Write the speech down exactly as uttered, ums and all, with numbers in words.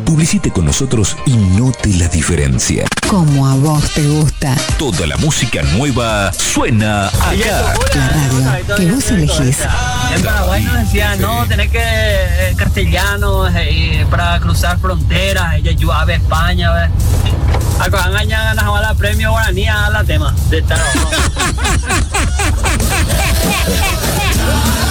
Publicite con nosotros y note la diferencia. Como a vos te gusta. Toda la música nueva suena acá. La radio que vos elegís. En Paraguay nos decían, no, tenés que eh, castellano eh, para cruzar fronteras, ella llueve España, ¿ves? Acá engañan a la premio guaraní a la tema de estar.